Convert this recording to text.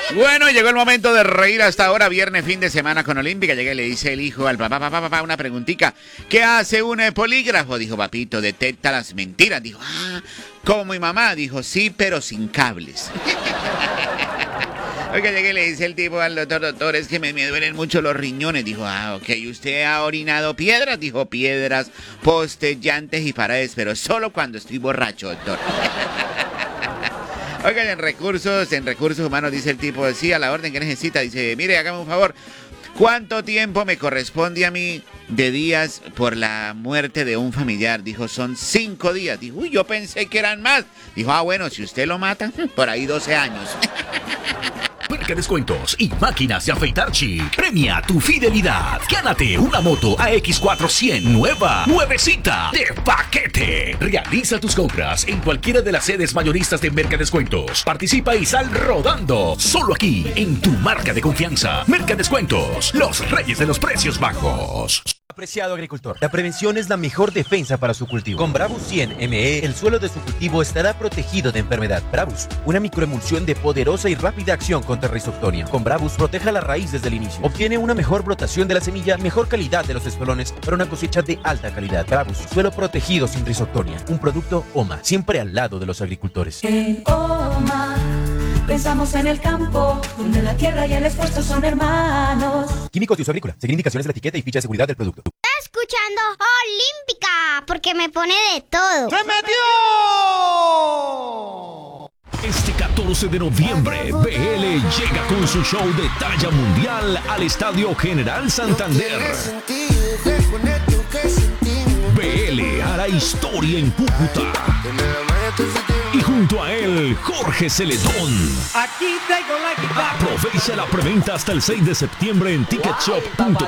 Bueno, llegó el momento de reír hasta ahora, viernes, fin de semana con Olímpica. Llega y le dice el hijo al papá, una preguntita. ¿Qué hace un polígrafo? Dijo, papito, detecta las mentiras. Dijo, como mi mamá. Dijo, sí, pero sin cables. Oiga, llegué y le dice el tipo al doctor, es que me duelen mucho los riñones. Dijo, ok, ¿usted ha orinado piedras? Dijo, piedras, postes, llantes y paredes, pero solo cuando estoy borracho, doctor. Oigan, en recursos humanos, dice el tipo, sí, a la orden que necesita. Dice, mire, hágame un favor, ¿cuánto tiempo me corresponde a mí de días por la muerte de un familiar? Dijo, son 5 días. Dijo, uy, yo pensé que eran más. Dijo, bueno, si usted lo mata, por ahí 12 años. Merca Descuentos y Máquinas de Afeitar Chic. Premia tu fidelidad. Gánate una moto AX400 nuevecita, de paquete. Realiza tus compras en cualquiera de las sedes mayoristas de Merca Descuentos. Participa y sal rodando. Solo aquí, en tu marca de confianza. Merca Descuentos, los reyes de los precios bajos. Apreciado agricultor, la prevención es la mejor defensa para su cultivo. Con Bravus 100 ME, el suelo de su cultivo estará protegido de enfermedad. Bravus, una microemulsión de poderosa y rápida acción contra Rhizoctonia. Con Bravus, proteja la raíz desde el inicio. Obtiene una mejor brotación de la semilla, mejor calidad de los espolones para una cosecha de alta calidad. Bravus, suelo protegido sin Rhizoctonia. Un producto OMA, siempre al lado de los agricultores. En OMA pensamos en el campo, donde la tierra y el esfuerzo son hermanos. Químicos de uso agrícola. Seguir indicaciones de la etiqueta y ficha de seguridad del producto. Está escuchando Olímpica, porque me pone de todo. ¡Se metió! Este 14 de noviembre, BL llega con su show de talla mundial al Estadio General Santander. BL hará historia en Cúcuta. Y junto a él, Jorge Celedón. Aquí traigo la guitarra. Aprovecha la preventa hasta el 6 de septiembre en ticketshop.com.